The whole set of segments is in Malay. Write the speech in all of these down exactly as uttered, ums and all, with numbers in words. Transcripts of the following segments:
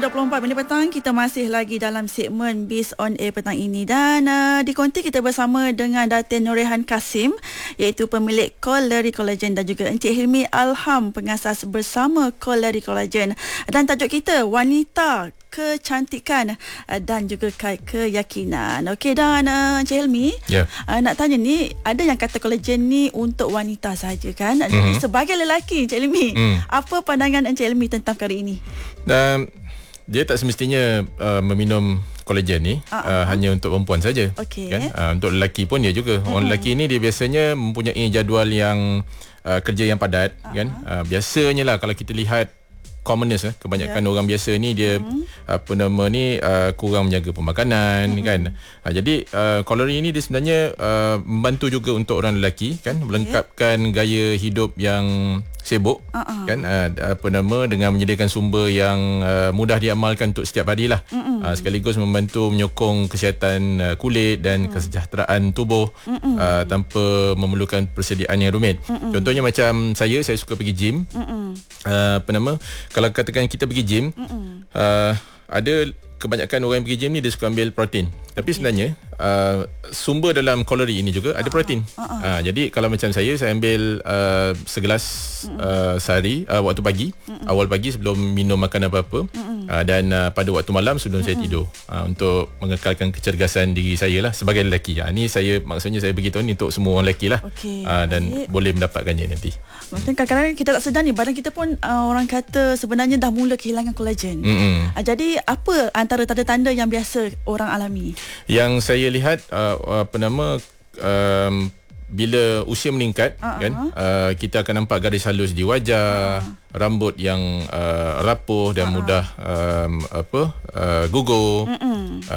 dua puluh empat minit petang, kita masih lagi dalam segmen Biz on Air petang ini dan uh, di konti kita bersama dengan Datin Norehan Kasim, iaitu pemilik Kolari Collagen, dan juga Encik Hilmi Alham, pengasas bersama Kolari Collagen. Dan tajuk kita wanita, kecantikan dan juga ke- keyakinan. Okey, dan uh, Encik Hilmi, yeah. uh, nak tanya ni, ada yang kata kolagen ni untuk wanita saja kan? Jadi mm-hmm. sebagai lelaki, Encik Hilmi, mm. apa pandangan Encik Hilmi tentang perkara ini? Dan dia tak semestinya uh, meminum kolagen ni uh-huh. uh, hanya untuk perempuan saja. Okay. Kan? Uh, untuk lelaki pun dia juga. Uh-huh. Orang lelaki ni dia biasanya mempunyai jadual yang uh, kerja yang padat, uh-huh. kan? Uh, biasanya lah kalau kita lihat commoners, eh, kebanyakan yeah. orang biasa ni dia uh-huh. apa nama ni uh, kurang menjaga pemakanan, uh-huh. kan. Uh, jadi uh, Kolari ni dia sebenarnya uh, membantu juga untuk orang lelaki, kan, okay. melengkapkan gaya hidup yang sibuk, uh-uh. kan, uh, apa nama, dengan menyediakan sumber yang uh, mudah diamalkan untuk setiap hari lah, uh-uh. uh, sekaligus membantu menyokong kesihatan uh, kulit dan uh-uh. kesejahteraan tubuh, uh-uh. uh, tanpa memerlukan persediaan yang rumit. uh-uh. Contohnya macam saya saya suka pergi gym, uh-uh. uh, apa nama, kalau katakan kita pergi gym, uh-uh. uh, ada kebanyakan orang yang pergi gym ni dia suka ambil protein. Tapi okay. sebenarnya uh, sumber dalam kalori ini juga ada protein. Uh-uh. Uh, jadi kalau macam saya, saya ambil uh, segelas uh, sehari uh, waktu pagi, uh-uh. awal pagi sebelum minum makan apa-apa, uh-uh. uh, dan uh, pada waktu malam sebelum uh-uh. saya tidur, uh, untuk mengekalkan kecergasan diri saya lah sebagai lelaki. Uh, ni saya maksudnya saya beritahu ni untuk semua orang lelaki lah, okay. uh, dan okay. boleh mendapatkannya nanti. Maksudnya kadang-kadang kita tak sedar ni, badan kita pun uh, orang kata sebenarnya dah mula kehilangan kolagen. Uh, jadi apa antara tanda-tanda yang biasa orang alami? Yang saya lihat uh, apa nama um, bila usia meningkat, uh-huh. kan, uh, kita akan nampak garis halus di wajah, uh-huh. rambut yang uh, rapuh dan uh-huh. mudah um, apa uh, gugur, uh-huh.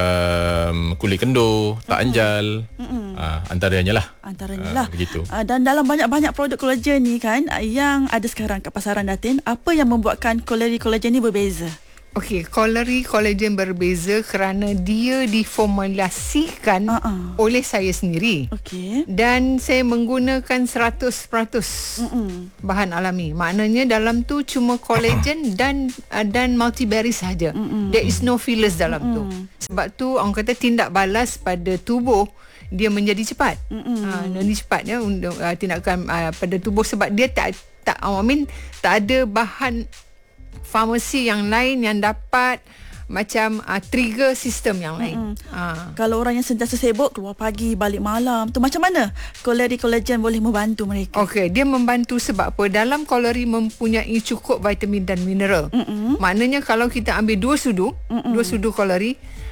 um, kulit kendur, tak uh-huh. anjal, uh-huh. uh, antaranya lah. Antaranya uh, lah. Begitu. Uh, dan dalam banyak-banyak produk kolagen ni kan, yang ada sekarang kat pasaran Datin, apa yang membuatkan Kolari Collagen ni berbeza? Okey, Kolari Collagen berbeza kerana dia diformulasikan uh-uh. oleh saya sendiri. Okey. Dan saya menggunakan seratus peratus uh-uh. bahan alami. Maknanya dalam tu cuma collagen dan uh, dan multiberry sahaja. Uh-uh. There is no fillers dalam uh-uh. tu. Sebab tu orang kata tindak balas pada tubuh dia menjadi cepat. Uh-uh. Uh, jadi cepat ya untuk uh, tindakan uh, pada tubuh, sebab dia tak tak I mean tak ada bahan farmasi yang lain yang dapat macam uh, trigger sistem yang lain. Mm-hmm. Uh. Kalau orang yang sentiasa sibuk, keluar pagi, balik malam, tu macam mana Kolari Collagen boleh membantu mereka? Okey, dia membantu sebab apa? Dalam Kolari mempunyai cukup vitamin dan mineral. Mm-hmm. Maknanya kalau kita ambil dua sudu, mm-hmm. dua sudu Kolari,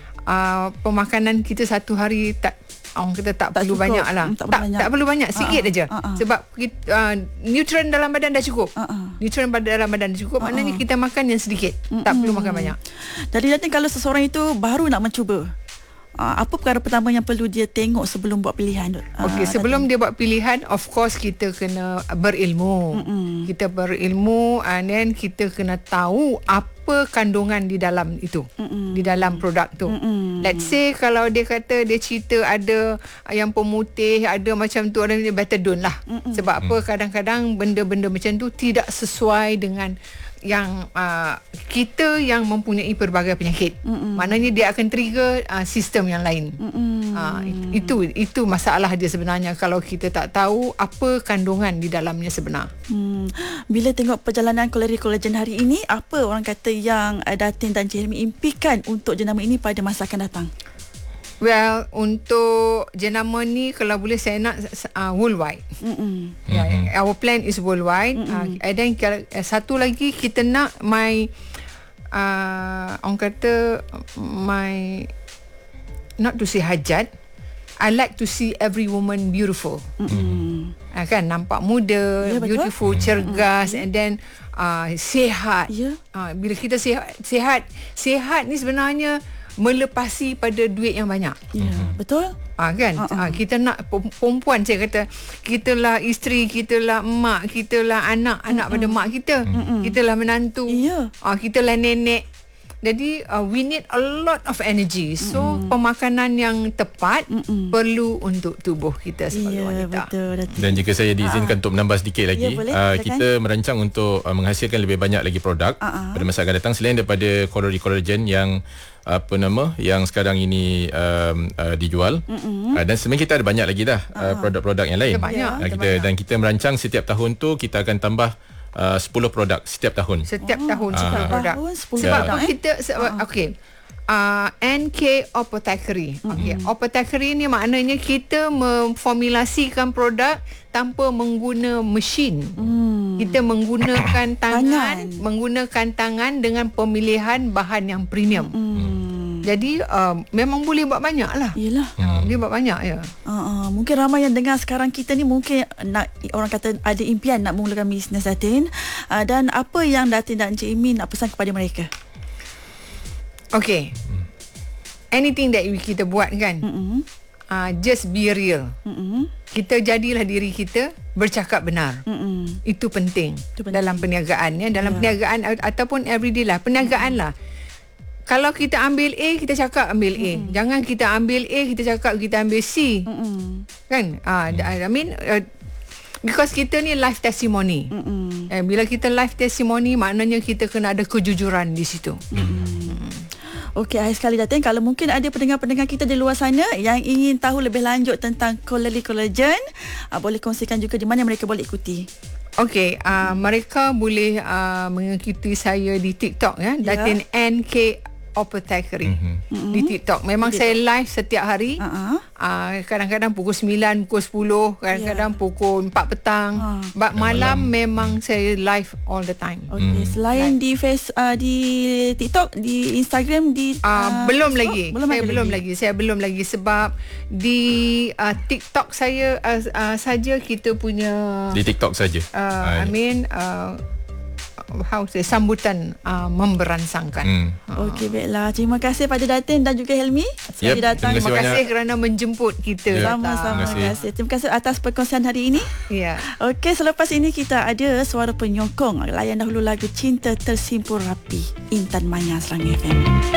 uh, pemakanan kita satu hari tak orang kita tak, tak perlu cukup. banyak lah. Tak, tak, banyak. tak perlu banyak, sikit uh-uh. aja. Uh-uh. Sebab kita, uh, nutrien dalam badan dah cukup. Uh-uh. Nutrien dalam badan dah cukup, uh-uh. maknanya kita makan yang sedikit. Uh-uh. Tak perlu makan banyak. Jadi nanti kalau seseorang itu baru nak mencuba, uh, apa perkara pertama yang perlu dia tengok sebelum buat pilihan? Uh, Okey, sebelum dia buat pilihan, of course kita kena berilmu. Uh-uh. Kita berilmu, and then kita kena tahu apa apa kandungan di dalam itu, Mm-mm. di dalam produk tu. Mm-mm. Let's say kalau dia kata dia cerita ada yang pemutih, ada macam tu, ada betadine lah. Mm-mm. Sebab apa, kadang-kadang benda-benda macam tu tidak sesuai dengan yang uh, kita yang mempunyai pelbagai penyakit. Mm-mm. Maknanya dia akan trigger uh, sistem yang lain. Uh, itu itu masalah dia sebenarnya kalau kita tak tahu apa kandungan di dalamnya sebenar. Hmm. Bila tengok perjalanan Kolari Collagen hari ini, apa orang kata yang uh, Datin dan Encik Hilmi impikan untuk jenama ini pada masa akan datang? Well, untuk jenama ni kalau boleh saya nak uh, worldwide. Mm-mm. Yeah, our plan is worldwide. Uh, and then uh, satu lagi kita nak my uh, orang kata my not to say hajat. I like to see every woman beautiful. Mm-hmm. Uh, kan nampak muda, yeah, beautiful, cergas, mm-hmm. and then uh, sihat. Yeah. Uh, bila kita sihat, sihat, sihat ni sebenarnya melepasi pada duit yang banyak. Ya, yeah, betul. Ah kan? Uh-uh. Ah, kita nak perempuan, saya kata, kitalah isteri, kitalah mak, kitalah anak, anak uh-uh. pada mak kita. Uh-uh. Kitalah menantu. Yeah. Ah, kitalah nenek. Jadi uh, we need a lot of energy. So mm. pemakanan yang tepat Mm-mm. perlu untuk tubuh kita sebagai yeah, wanita. Betul, betul. Dan jika saya diizinkan uh-huh. untuk menambah sedikit lagi, yeah, boleh, uh, kita merancang untuk uh, menghasilkan lebih banyak lagi produk uh-huh. pada masa akan datang selain daripada Kolori Collagen yang apa nama yang sekarang ini um, uh, dijual uh, dan sebenarnya kita ada banyak lagi dah uh, produk-produk yang lain. Kita banyak, uh, kita banyak. Dan kita merancang setiap tahun tu kita akan tambah uh, sepuluh produk setiap tahun. Setiap oh, tahun uh, sepuluh produk. sepuluh Sebab produk, tu kita uh. okey. Uh, N K Apothecary. Mm-hmm. Okay. Apothecary ni maknanya kita memformulasikan produk tanpa menggunakan mesin. Mm. Kita menggunakan tangan, tangan, menggunakan tangan dengan pemilihan bahan yang premium. Mm. Jadi uh, memang boleh buat banyak lah. Yelah. Uh, boleh buat banyak ya. Uh, uh, mungkin ramai yang dengar sekarang kita ni mungkin nak, orang kata ada impian nak memulakan bisnes Datin. Uh, dan apa yang Datin dan Encik Imin nak pesan kepada mereka? Okay. Anything that kita buat kan, uh, just be real. Mm-mm. Kita jadilah diri kita bercakap benar. Mm-mm. Itu penting, Itu penting dalam perniagaan ya, dalam yeah. perniagaan ataupun everyday lah. Perniagaan lah. Kalau kita ambil A, kita cakap ambil A. Mm. Jangan kita ambil A, kita cakap kita ambil C. Mm-mm. Kan? Uh, I mean uh, because kita ni live testimony. Eh, bila kita live testimony, maknanya kita kena ada kejujuran di situ. Mm-mm. Okey, akhir sekali Datin, kalau mungkin ada pendengar-pendengar kita di luar sana yang ingin tahu lebih lanjut tentang Kolori Collagen, uh, boleh kongsikan juga di mana mereka boleh ikuti. Okey, uh, mereka boleh uh, mengikuti saya di TikTok ya, Datin yeah. N K Apothecary mm-hmm. di TikTok. Memang di saya TikTok. Live setiap hari. Uh-huh. Uh, kadang-kadang pukul sembilan, pukul sepuluh, kadang-kadang yeah. pukul empat petang. Uh. But malam, malam memang saya live all the time. Okay. Mm. Selain live. di face uh, di TikTok, di Instagram, di uh, uh, belum lagi. Belum saya belum lagi. lagi. Saya belum lagi sebab di uh, TikTok saya uh, uh, saja kita punya di TikTok saja. Uh, I mean uh, how say, sambutan uh, memberansangkan. Hmm. Okey, baiklah. Terima kasih pada Datin dan juga Helmi sekali yep, datang. Terima kasih banyak. kerana menjemput kita. Yep. Sama-sama. Terima kasih. Terima kasih atas perkongsian hari ini. Ya. Yeah. Okey, selepas ini kita ada suara penyokong. Layan dahulu lagu Cinta Tersimpul Rapi, Intan Maya, Serang F M.